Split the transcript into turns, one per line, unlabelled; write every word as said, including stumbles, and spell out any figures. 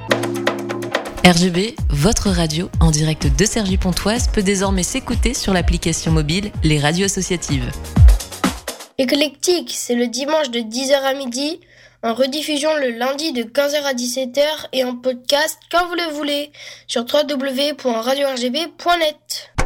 R G B, votre radio en direct de Cergy-Pontoise peut désormais s'écouter sur l'application mobile Les Radios Associatives.
Éclectique, c'est le dimanche de dix heures à midi, en rediffusion le lundi de quinze heures à dix-sept heures et en podcast quand vous le voulez sur w w w point radio r g b point net.